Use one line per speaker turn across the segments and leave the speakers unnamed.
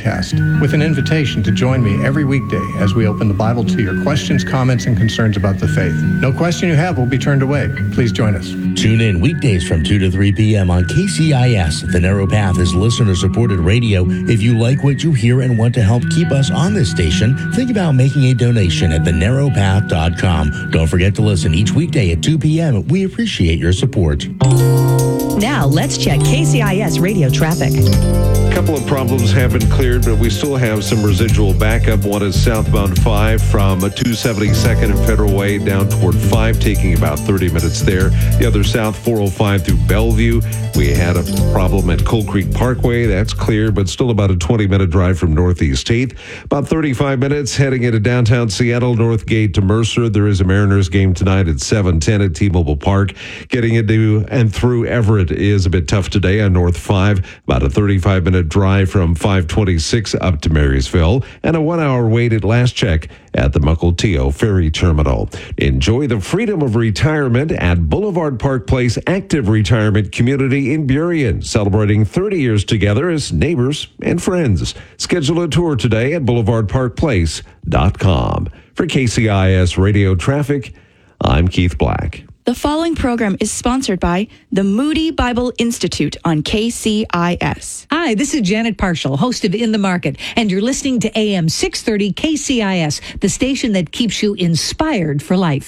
broadcast with an invitation to join me every weekday as we open the Bible to your questions, comments, and concerns about the faith. No question you have will be turned away. Please join us.
Tune in weekdays from 2 to 3 p.m. on KCIS. The Narrow Path is listener-supported radio. If you like what you hear and want to help keep us on this station, think about making a donation at thenarrowpath.com. Don't forget to listen each weekday at 2 p.m. We appreciate your support.
Now, let's check KCIS radio traffic.
A couple of problems have been cleared, but we still have some residual backup. One is southbound 5 from 272nd and Federal Way down toward 5, taking about 30 minutes there. The other south 405 through Bellevue. We had a problem at Coal Creek Parkway. That's clear, but still about a 20-minute drive from Northeast 8th. About 35 minutes heading into downtown Seattle, North Gate to Mercer. There is a Mariners game tonight at 7:10 at T-Mobile Park. Getting into and through Everett is a bit tough today on North 5. About a 35-minute drive from 526 up to Marysville, and a 1-hour wait at last check at the Mukilteo Ferry Terminal. Enjoy the freedom of retirement at Boulevard Park Place Active Retirement Community in Burien, celebrating 30 years together as neighbors and friends. Schedule a tour today at boulevardparkplace.com. For KCIS Radio Traffic, I'm Keith Black.
The following program is sponsored by the Moody Bible Institute on KCIS.
Hi, this is Janet Parshall, host of In the Market, and you're listening to AM 630 KCIS, the station that keeps you inspired for life.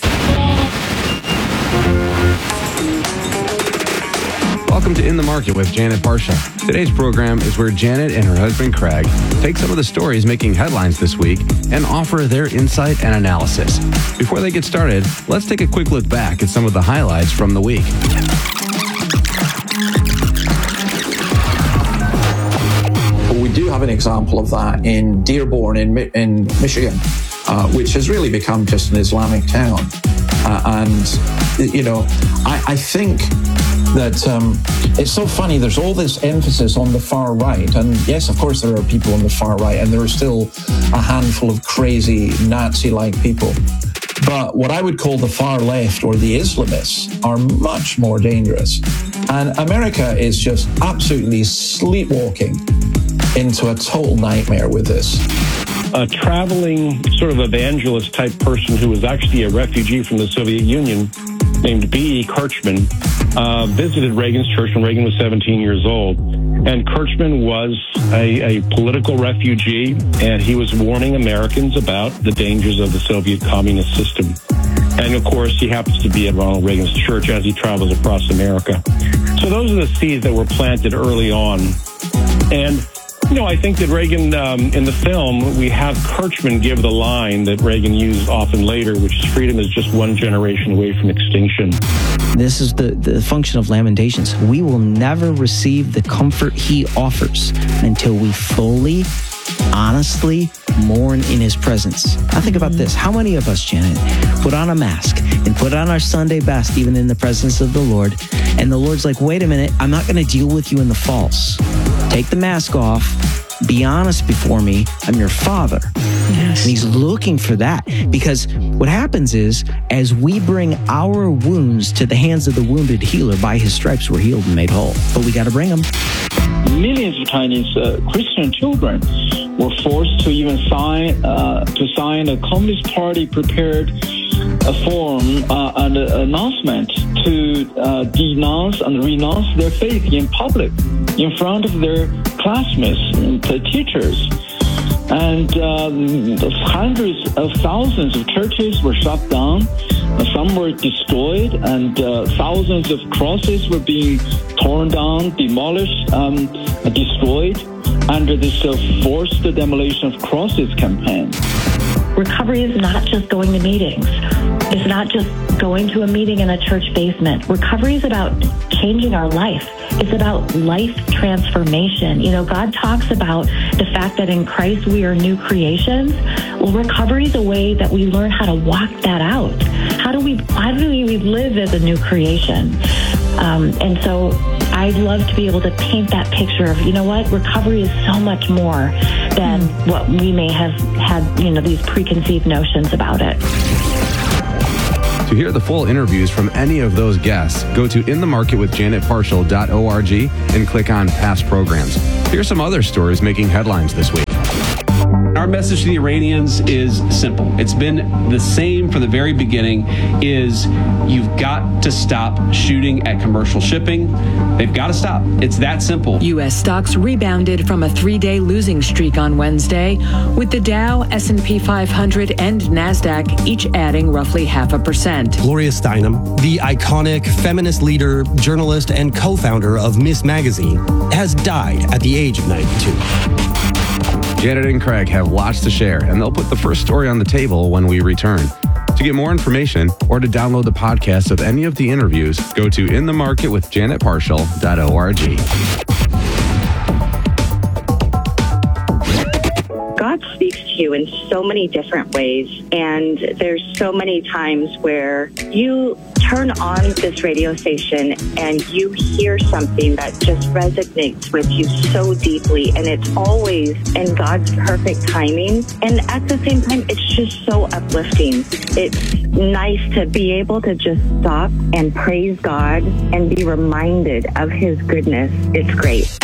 Welcome to In the Market with Janet Parshall. Today's program is where Janet and her husband Craig take some of the stories making headlines this week and offer their insight and analysis. Before they get started, let's take a quick look back at some of the highlights from the week.
We do have an example of that in Dearborn in Michigan, which has really become just an Islamic town. I think that it's so funny. There's all this emphasis on the far right. And yes, of course, there are people on the far right, and there are still a handful of crazy Nazi-like people. But what I would call the far left or the Islamists are much more dangerous. And America is just absolutely sleepwalking into a total nightmare with this.
A traveling sort of evangelist type person who was actually a refugee from the Soviet Union named B.E. Kirchman visited Reagan's church when Reagan was 17 years old. And Kirchman was a political refugee, and he was warning Americans about the dangers of the Soviet communist system. And, of course, he happens to be at Ronald Reagan's church as he travels across America. So those are the seeds that were planted early on. And I think that Reagan, in the film, we have Kirchman give the line that Reagan used often later, which is freedom is just one generation away from extinction.
This is the function of Lamentations. We will never receive the comfort he offers until we fully, honestly mourn in his presence. Now think about this. How many of us, Janet, put on a mask and put on our Sunday best even in the presence of the Lord, and the Lord's like, wait a minute, I'm not going to deal with you in the false. Take the mask off. Be honest before me. I'm your father. Yes. And he's looking for that, because what happens is, as we bring our wounds to the hands of the wounded healer, by his stripes we're healed and made whole. But we got to bring them.
Millions of Chinese Christian children were forced to even sign a Communist Party prepared a form, an announcement to denounce and renounce their faith in public, in front of their classmates and the teachers. And hundreds of thousands of churches were shut down. Some were destroyed, and thousands of crosses were being torn down, demolished, destroyed under this forced demolition of crosses campaign.
Recovery is not just going to meetings. It's not just going to a meeting in a church basement. Recovery is about changing our life. It's about life transformation. God talks about the fact that in Christ we are new creations. Well, recovery is a way that we learn how to walk that out. How do we live as a new creation? And so I'd love to be able to paint that picture of, recovery is so much more than what we may have had, these preconceived notions about it.
To hear the full interviews from any of those guests, go to inthemarketwithjanetparshall.org and click on past programs. Here's some other stories making headlines this week.
our message to the Iranians is simple. It's been the same from the very beginning, is you've got to stop shooting at commercial shipping. They've got to stop. It's that simple.
U.S. stocks rebounded from a 3-day losing streak on Wednesday, with the Dow, S&P 500, and NASDAQ each adding roughly 0.5%.
Gloria Steinem, the iconic feminist leader, journalist, and co-founder of Miss Magazine, has died at the age of 92.
Janet and Craig have lots to share, and they'll put the first story on the table when we return. To get more information or to download the podcast of any of the interviews, go to inthemarketwithjanetparshall.org.
God speaks to you in so many different ways, and there's so many times where you turn on this radio station and you hear something that just resonates with you so deeply, and it's always in God's perfect timing. And at the same time, it's just so uplifting. It's nice to be able to just stop and praise God and be reminded of His goodness. It's great.